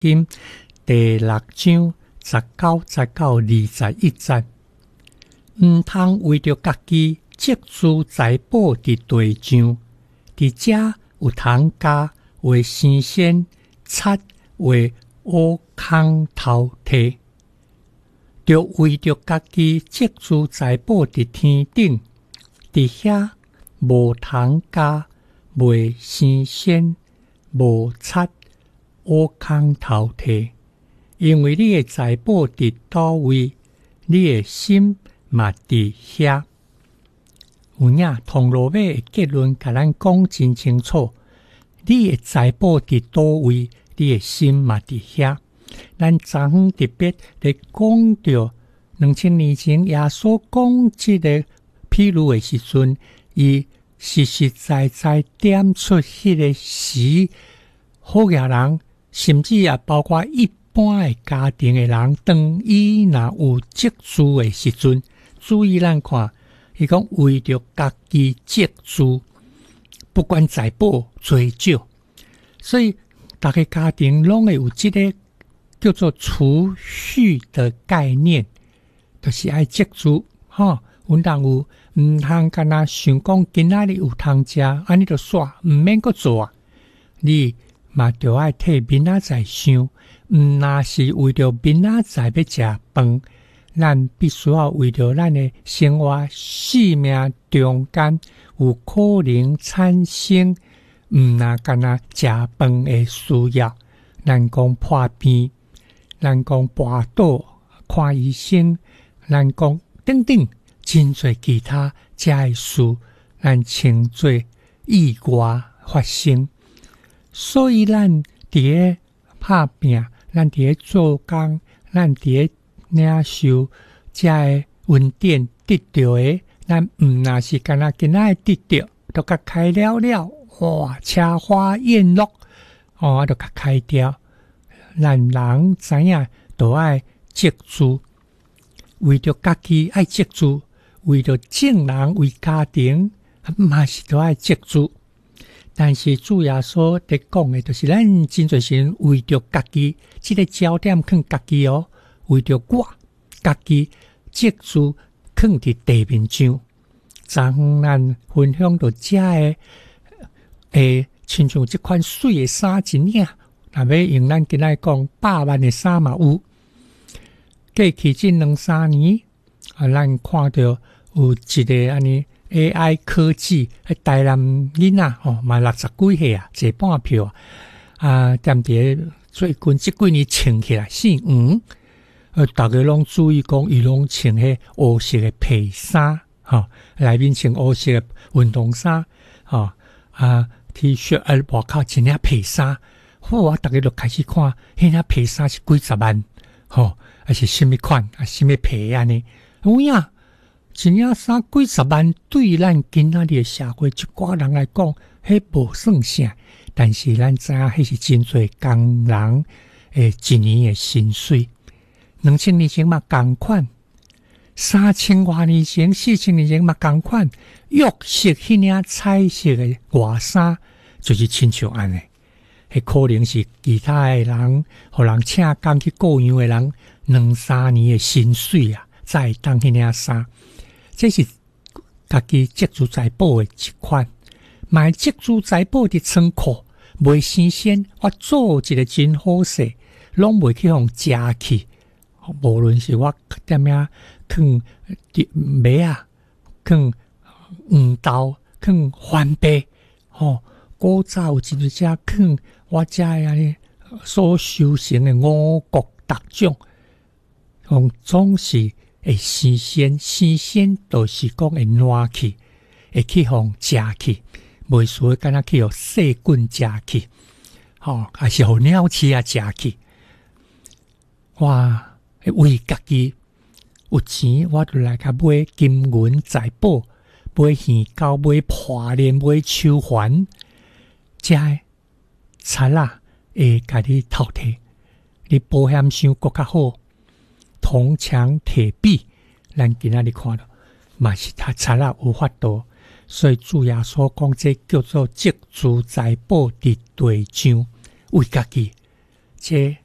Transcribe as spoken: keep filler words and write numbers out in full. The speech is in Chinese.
經第六章十九、十九、二十一節，毋通為着家己積資財寶佇地上，佇遮有通加為生鮮，賊為烏空頭摕，著為着家己積資財寶佇天頂，佇遐無通加為生鮮，無賊烏空頭摕，因為你的財寶佇叨位，你的心嘛佇遐。有影銅鑼尾的結論甲咱講真清楚，你的財寶佇叨位，你的心嘛佇遐。咱昨昏特別咧講到兩千年前耶穌講即個譬喻的時陣，伊實實在在點出迄個時好嘅人，甚至也包括一般的家庭的人，當伊若有積資的時陣，注意咱看。伊講為着家己積資，不管財寶多少，所以大家家庭攏會有這個叫做儲蓄的概念，就是愛積資。吼，阮人有毋通干那想講今仔日有通食，安尼就煞，毋免閣做啊。你嘛着愛替明仔載想，毋若是為着明仔載要食飯。咱必須要為着咱的生活生命中間有可能產生毋若干那食飯的需要，咱講破病，咱講跋倒看醫生，咱講等等真侪其他遮的事，咱稱做意外發生。所以咱佇咧拍拼，咱佇咧做工，咱佇咧領受遮個恩典得到的，咱毋若是干那今仔得到，都甲開了了，哇，車花宴樂，哦，都甲開掉。咱人知影都愛積資，為着家己愛積資，為着眾人為家庭，嘛是都愛積資。但是主耶穌在講的，就是咱真侪時為着家己，這個焦點放家己哦。為着我家己積資放佇地面上，昨昏咱分享到遮個誒，親像即款水的衫一領，若要用咱今仔講百萬的衫嘛有。過去這兩三年，啊，咱看到有一個安尼 A I 科技，喺台南囡仔哦，嘛六十幾歲啊，坐半票啊，啊，踮佇最近即幾年穿起來姓黃。呃，大家攏注意講，伊攏穿迄黑色的皮衫，吼，內面穿黑色的運動衫，吼，啊 T 恤，啊，外口穿遐皮衫，哇，大家就開始看，迄遐皮衫是幾十萬，吼，還是什麼款，啊，什麼皮安尼，有影，穿遐衫幾十萬，對咱今仔日的社會一寡人來講，迄無算啥，但是咱知影迄是真濟工人誒一年的薪水。兩千年前嘛同款，三千多年前、四千年前嘛同款，玉色迄領彩色的外衫，就是親像安尼。迄可能是其他的人，互人請工去雇樣的人，兩三年的薪水啊，才會當迄領衫。這是家己積資財寶的一款，買積資財寶的倉庫，袂新鮮，我做一個真好勢，攏袂去互食去。無論是我點樣放麥啊，放黃豆，放番貝，吼，古早有真濟只放我遮安尼所修成的五穀特種，用總是會新鮮，新鮮就是講會爛去，會去互食去，袂說敢若去互細菌食去，吼，還是互鳥鼠啊食去，哇！為家己有錢，我就來甲買金銀財寶，買魚狗，買破鏈，買手環，這賊啊會甲你偷摕，你保險箱更較好，銅牆鐵壁，咱今仔日看到，嘛是他賊啊有法度，所以主耶穌講這叫做積資財寶佇地上，為家己，這